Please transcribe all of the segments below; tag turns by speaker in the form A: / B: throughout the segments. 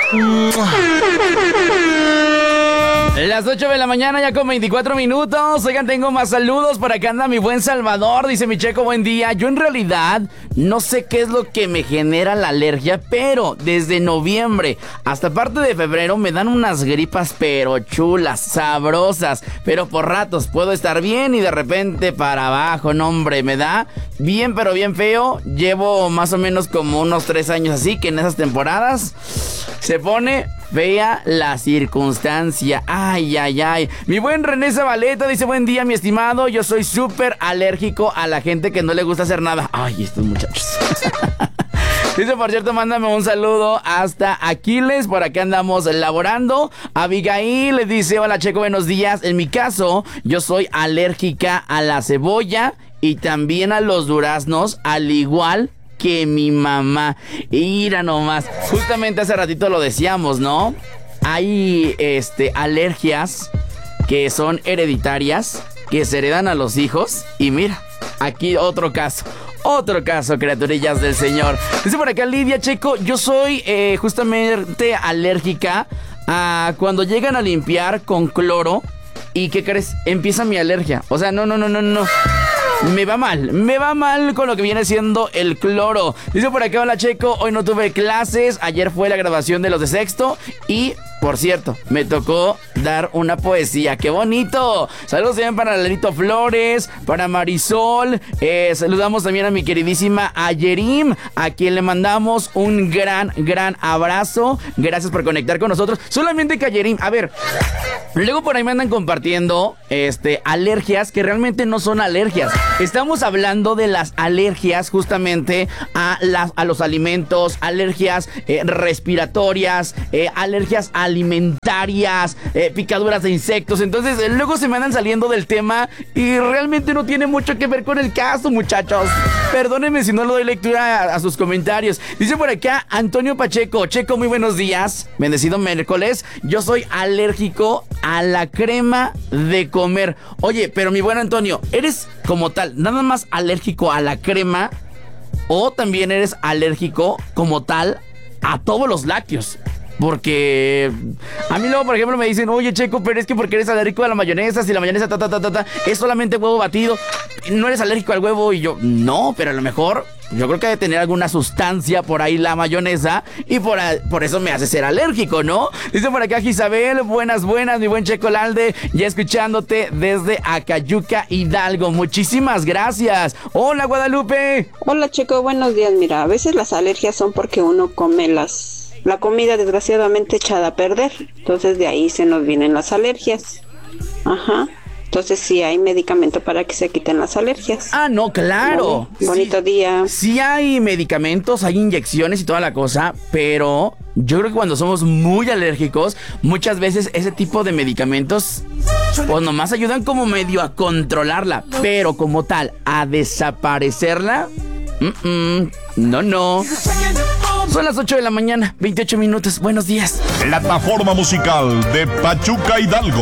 A: Las 8 de la mañana, ya con 24 minutos. Oigan, tengo más saludos. Por acá anda mi buen Salvador. Dice mi Checo, buen día. Yo en realidad no sé qué es lo que me genera la alergia, pero desde noviembre hasta parte de febrero me dan unas gripas pero chulas, sabrosas. Pero por ratos puedo estar bien y de repente para abajo. No, hombre, me da bien pero bien feo. Llevo más o menos como unos 3 años así, que en esas temporadas se pone fea la circunstancia. Ay, ay, ay. Mi buen René Zabaleta dice, buen día, mi estimado. Yo soy súper alérgico a la gente que no le gusta hacer nada. Ay, estos muchachos. Dice, por cierto, mándame un saludo hasta Aquiles. Por acá andamos laborando. Abigail le dice, hola, Checo, buenos días. En mi caso, yo soy alérgica a la cebolla y también a los duraznos, al igual que mi mamá. Mira nomás, justamente hace ratito lo decíamos, ¿no? Hay alergias que son hereditarias, que se heredan a los hijos. Y mira, aquí otro caso, criaturillas del Señor. Dice por acá Lidia, Checo, yo soy justamente alérgica a cuando llegan a limpiar con cloro. ¿Y qué crees? Empieza mi alergia. O sea, no. Me va mal con lo que viene siendo el cloro. Dice por acá, hola Checo, hoy no tuve clases, ayer fue la graduación de los de sexto y, por cierto, me tocó dar una poesía. ¡Qué bonito! Saludos también para Lerito Flores, para Marisol. Saludamos también a mi queridísima Ayerim, a quien le mandamos un gran abrazo. Gracias por conectar con nosotros. Solamente que Ayerim, a ver, luego por ahí me andan compartiendo alergias que realmente no son alergias. Estamos hablando de las alergias justamente a los alimentos, alergias respiratorias, alergias alimentarias, picaduras de insectos. Entonces luego se me andan saliendo del tema y realmente no tiene mucho que ver con el caso, muchachos. Perdónenme si no le doy lectura a sus comentarios. Dice por acá Antonio Pacheco, Checo, muy buenos días, bendecido miércoles. Yo soy alérgico a la crema de comer. Oye, pero mi buen Antonio, ¿eres como tal nada más alérgico a la crema o también eres alérgico como tal a todos los lácteos? Porque a mí luego, por ejemplo, me dicen, oye, Checo, pero es que porque eres alérgico a la mayonesa, si la mayonesa es solamente huevo batido, no eres alérgico al huevo. Y yo, no, pero a lo mejor yo creo que debe tener alguna sustancia por ahí la mayonesa y por eso me hace ser alérgico, ¿no? Dice por acá Isabel, buenas, mi buen Checo Lalde, ya escuchándote desde Acayuca, Hidalgo. Muchísimas gracias. Hola, Guadalupe.
B: Hola, Checo, buenos días. Mira, a veces las alergias son porque uno come la comida desgraciadamente echada a perder. Entonces de ahí se nos vienen las alergias. Ajá. Entonces sí hay medicamento para que se quiten las alergias.
A: Ah, no, claro.
B: Vale. Bonito día.
A: Sí hay medicamentos, hay inyecciones y toda la cosa, pero yo creo que cuando somos muy alérgicos, muchas veces ese tipo de medicamentos pues nomás ayudan como medio a controlarla, pero como tal, a desaparecerla, no. Son las 8 de la mañana, 28 minutos. Buenos días.
C: Plataforma musical de Pachuca, Hidalgo.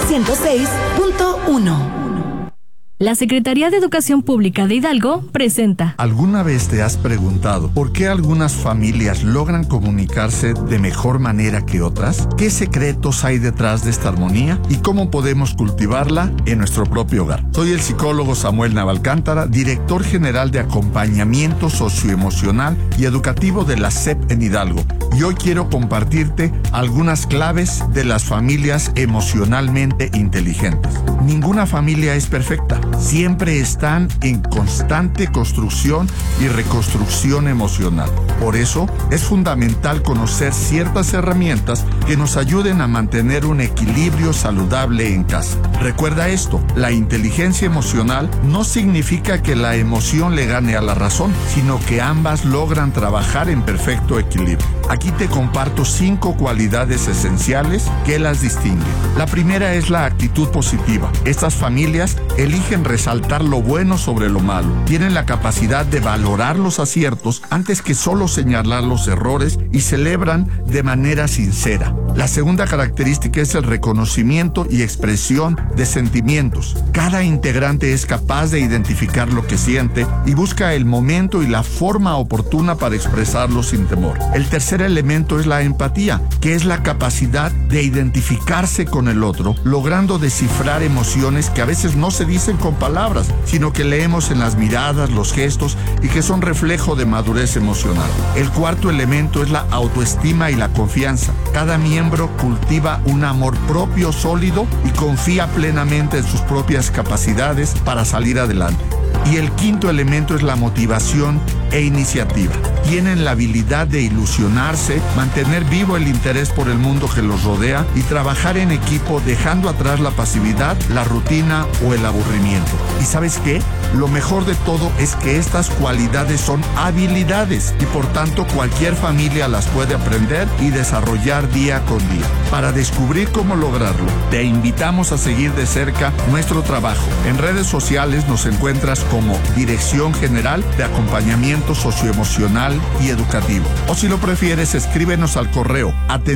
D: 106.1. La Secretaría de Educación Pública de Hidalgo presenta.
E: ¿Alguna vez te has preguntado por qué algunas familias logran comunicarse de mejor manera que otras? ¿Qué secretos hay detrás de esta armonía? ¿Y cómo podemos cultivarla en nuestro propio hogar? Soy el psicólogo Samuel Navalcántara, director general de acompañamiento socioemocional y educativo de la SEP en Hidalgo. Y hoy quiero compartirte algunas claves de las familias emocionalmente inteligentes. Ninguna familia es perfecta. Siempre están en constante construcción y reconstrucción emocional. Por eso es fundamental conocer ciertas herramientas que nos ayuden a mantener un equilibrio saludable en casa. Recuerda esto, la inteligencia emocional no significa que la emoción le gane a la razón, sino que ambas logran trabajar en perfecto equilibrio. Aquí te comparto 5 cualidades esenciales que las distinguen. La primera es la actitud positiva. Estas familias eligen resaltar lo bueno sobre lo malo. Tienen la capacidad de valorar los aciertos antes que solo señalar los errores y celebran de manera sincera. La segunda característica es el reconocimiento y expresión de sentimientos. Cada integrante es capaz de identificar lo que siente y busca el momento y la forma oportuna para expresarlo sin temor. El tercer tercer elemento es la empatía, que es la capacidad de identificarse con el otro, logrando descifrar emociones que a veces no se dicen con palabras, sino que leemos en las miradas, los gestos y que son reflejo de madurez emocional. El cuarto elemento es la autoestima y la confianza. Cada miembro cultiva un amor propio sólido y confía plenamente en sus propias capacidades para salir adelante. Y el quinto elemento es la motivación e iniciativa. Tienen la habilidad de ilusionarse, mantener vivo el interés por el mundo que los rodea y trabajar en equipo dejando atrás la pasividad, la rutina o el aburrimiento. ¿Y sabes qué? Lo mejor de todo es que estas cualidades son habilidades y por tanto cualquier familia las puede aprender y desarrollar día con día. Para descubrir cómo lograrlo, te invitamos a seguir de cerca nuestro trabajo. En redes sociales nos encuentras como Dirección General de Acompañamiento Socioemocional y Educativo. O si lo prefieres, escríbenos al correo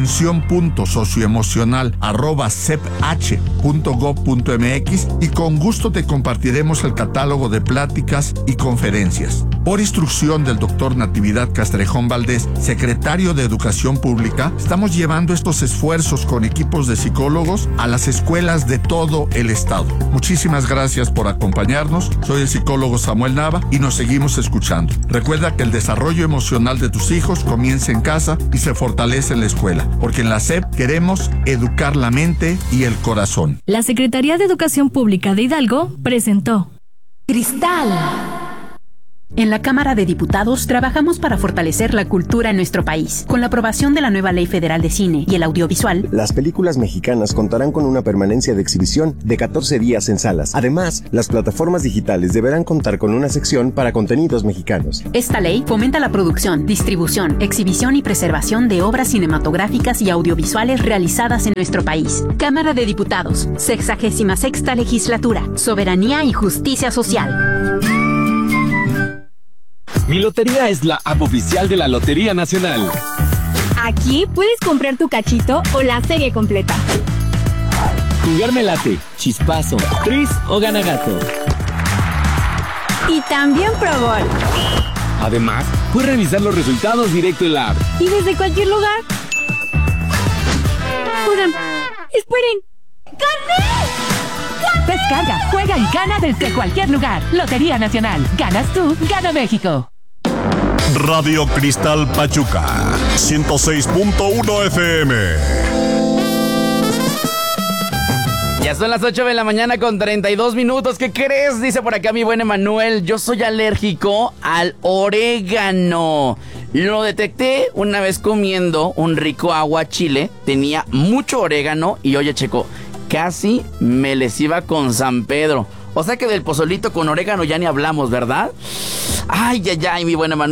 E: atención.socioemocional@ceph.gov.mx y con gusto te compartiremos el catálogo de pláticas y conferencias. Por instrucción del Dr. Natividad Castrejón Valdés, secretario de Educación Pública, estamos llevando estos esfuerzos con equipos de psicólogos a las escuelas de todo el estado. Muchísimas gracias por acompañarnos. Soy el psicólogo Samuel Nava y nos seguimos escuchando. Recuerda que el desarrollo emocional de tus hijos comienza en casa y se fortalece en la escuela, porque en la SEP queremos educar la mente y el corazón.
D: La Secretaría de Educación Pública de Hidalgo presentó
F: Cristal. En la Cámara de Diputados trabajamos para fortalecer la cultura en nuestro país. Con la aprobación de la nueva Ley Federal de Cine y el Audiovisual,
G: las películas mexicanas contarán con una permanencia de exhibición de 14 días en salas. Además, las plataformas digitales deberán contar con una sección para contenidos mexicanos.
F: Esta ley fomenta la producción, distribución, exhibición y preservación de obras cinematográficas y audiovisuales realizadas en nuestro país. Cámara de Diputados, 66ª Legislatura, Soberanía y Justicia Social.
H: Mi Lotería es la app oficial de la Lotería Nacional.
I: Aquí puedes comprar tu cachito o la serie completa.
H: Jugar me late, chispazo, tris o ganagato.
I: Y también Pro Bowl.
H: Además, puedes revisar los resultados directo en la app.
I: Y desde cualquier lugar. Oigan, esperen. ¡Gané!
J: Descarga, juega y gana desde cualquier lugar. Lotería Nacional. Ganas tú, gana México.
C: Radio Cristal Pachuca, 106.1 FM.
A: Ya son las 8 de la mañana con 32 minutos. ¿Qué crees? Dice por acá mi buen Emanuel. Yo soy alérgico al orégano. Lo detecté una vez comiendo un rico aguachile. Tenía mucho orégano y oye, Checo, casi me les iba con San Pedro. O sea que del pozolito con orégano ya ni hablamos, ¿verdad? Ay, mi buen Emanuel.